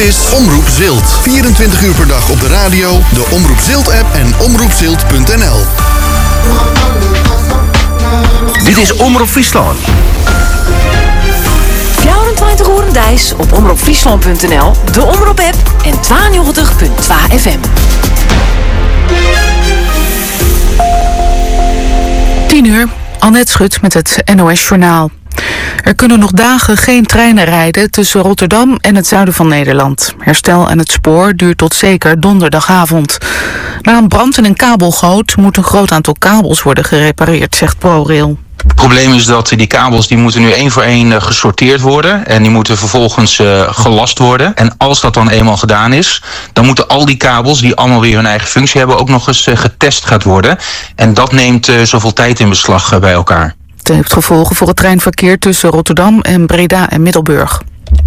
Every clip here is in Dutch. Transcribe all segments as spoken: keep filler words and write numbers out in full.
is Omroep Zilt. vierentwintig uur per dag op de radio, de Omroep Zilt app en omroep zilt punt n l. Dit is Omroep Friesland. vierentwintig uur Dijs op omroep friesland punt n l, de Omroep app en tweeënnegentig punt twee F M. tien uur, Annette Schut met het N O S-journaal. Er kunnen nog dagen geen treinen rijden tussen Rotterdam en het zuiden van Nederland. Herstel aan het spoor duurt tot zeker donderdagavond. Na een brand in een kabelgoot moet een groot aantal kabels worden gerepareerd, zegt ProRail. Het probleem is dat die kabels die moeten nu één voor één gesorteerd worden. En die moeten vervolgens uh, gelast worden. En als dat dan eenmaal gedaan is, dan moeten al die kabels die allemaal weer hun eigen functie hebben ook nog eens uh, getest gaat worden. En dat neemt uh, zoveel tijd in beslag uh, bij elkaar. Het heeft gevolgen voor het treinverkeer tussen Rotterdam en Breda en Middelburg.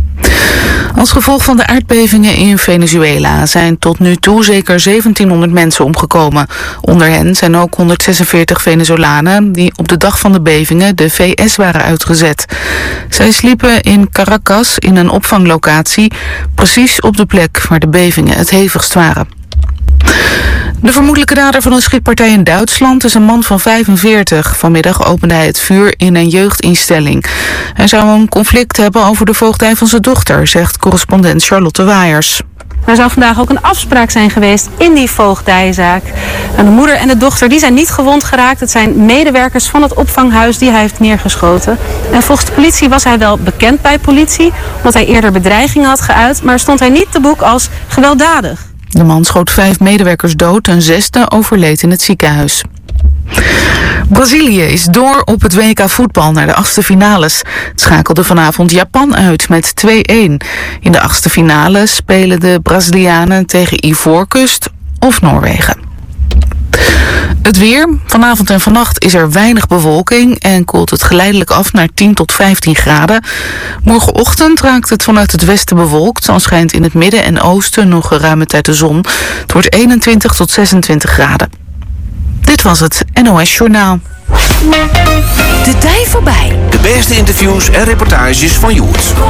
Als gevolg van de aardbevingen in Venezuela zijn tot nu toe zeker zeventienhonderd mensen omgekomen. Onder hen zijn ook honderdzesenveertig Venezolanen die op de dag van de bevingen de V S waren uitgezet. Zij sliepen in Caracas in een opvanglocatie, precies op de plek waar de bevingen het hevigst waren. De vermoedelijke dader van een schietpartij in Duitsland is een man van vijfenveertig. Vanmiddag opende hij het vuur in een jeugdinstelling. Hij zou een conflict hebben over de voogdij van zijn dochter, zegt correspondent Charlotte Waaiers. Er zou vandaag ook een afspraak zijn geweest in die voogdijzaak. En de moeder en de dochter die zijn niet gewond geraakt. Het zijn medewerkers van het opvanghuis die hij heeft neergeschoten. En volgens de politie was hij wel bekend bij politie, omdat hij eerder bedreigingen had geuit, maar stond hij niet te boek als gewelddadig. De man schoot vijf medewerkers dood, een zesde overleed in het ziekenhuis. Brazilië is door op het W K voetbal naar de achtste finales. Het schakelde vanavond Japan uit met twee-een. In de achtste finale spelen de Brazilianen tegen Ivoorkust of Noorwegen. Het weer. Vanavond en vannacht is er weinig bewolking en koelt het geleidelijk af naar tien tot vijftien graden. Morgenochtend raakt het vanuit het westen bewolkt. Dan schijnt in het midden en oosten nog geruime tijd de zon. Het wordt eenentwintig tot zesentwintig graden. Dit was het N O S-journaal. De tijd voorbij. De beste interviews en reportages van Joert.